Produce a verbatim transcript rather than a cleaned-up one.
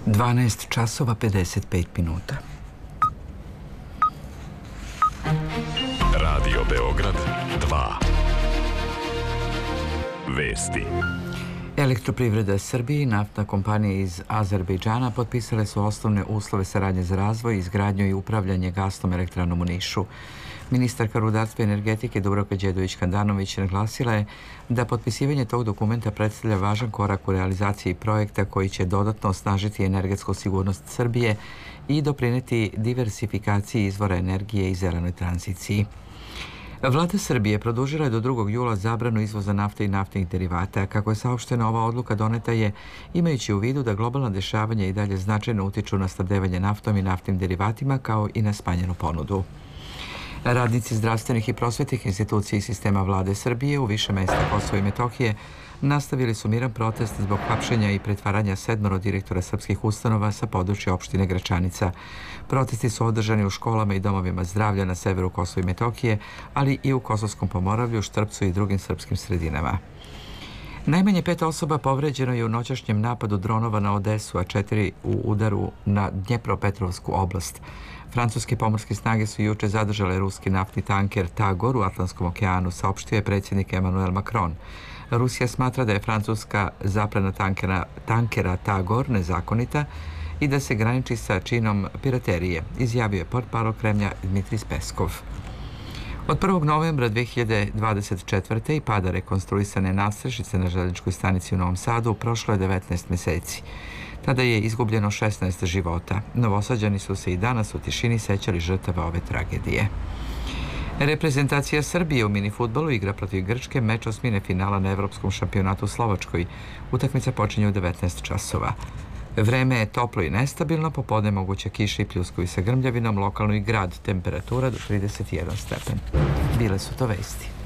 dvanaest časova pedeset pet minuta. Radio Beograd dva. Vesti. Elektroprivreda Srbije i naftna kompanija iz Azerbejdžana potpisale su osnovne uslove saradnje za razvoj, izgradnju i upravljanje gasnom elektranom u Nišu. Ministarka rudarstva i energetike Dubravka Đedović-Handanović naglasila je da potpisivanje tog dokumenta predstavlja važan korak u realizaciji projekta koji će dodatno osnažiti energetsku sigurnost Srbije i doprineti diversifikaciji izvora energije i zelenoj tranziciji. Vlada Srbije produžila je do drugog jula zabranu izvoza nafte i naftnih derivata. Kako je saopštena, ova odluka doneta je imajući u vidu da globalna dešavanja i dalje značajno utiču na snabdevanje naftom i naftnim derivatima kao i na smanjenu ponudu. Radnici zdravstvenih i prosvetnih institucija i sistema Vlade Srbije u više mesta Kosova i Metohije nastavili su miran protest zbog hapšenja i pretvaranja sedmoro direktora srpskih ustanova sa područja opštine Gračanica. Protesti su održani u školama i domovima zdravlja na severu Kosova i Metohije, ali i u Kosovskom Pomoravlju, Štrpcu i drugim srpskim sredinama. Najmanje pet osoba povređeno je u noćašnjem napadu dronova na Odesu, a četiri u udaru na Dnjepropetrovsku oblast. Francuske pomorske snage su juče zadržale ruski naftni tanker Tagor u Atlantskom okeanu, saopštio je predsjednik Emmanuel Macron. Rusija smatra da je francuska zaplena tankera, tankera Tagor nezakonita i da se graniči sa činom piraterije, izjavio je portparol Kremlja Dmitris Peskov. Od prvog novembra dve hiljade dvadeset četvrte i pada rekonstruisane nadstrešnice na željezničkoj stanici u Novom Sadu prošlo je devetnaest meseci. Tada je izgubljeno šesnaest života. Novosađani su se i danas u tišini sećali žrtava ove tragedije. Reprezentacija Srbije u minifudbalu igra protiv Grčke meč osmine finala na Evropskom šampionatu u Slovačkoj. Utakmica počinje u devetnaest časova. Vreme je toplo i nestabilno, popodne moguće kiše i pljuskovi sa grmljavinom, lokalno i grad, temperatura do trideset jedan stepen. Bile su to vesti.